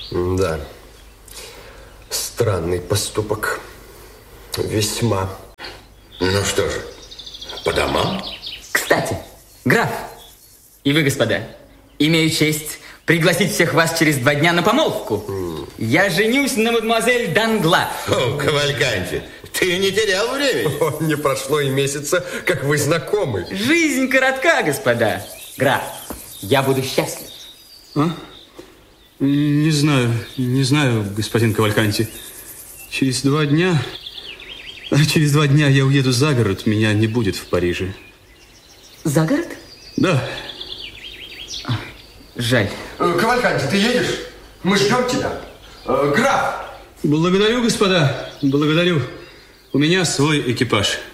Да. Странный поступок. Весьма. Ну что же, по домам? Кстати, граф, и вы, господа, имею честь пригласить всех вас через 2 дня на помолвку. Я женюсь на мадемуазель Данглар. О, Кавальканти, ты не терял времени. Не прошло и месяца, как вы знакомы. Жизнь коротка, господа. Граф, я буду счастлив. А? Не знаю, господин Кавальканти. Через 2 дня я уеду за город, меня не будет в Париже. За город? Да. Жаль. Кавальканти, ты едешь? Мы ждем тебя. Граф! Благодарю, господа, благодарю. У меня свой экипаж.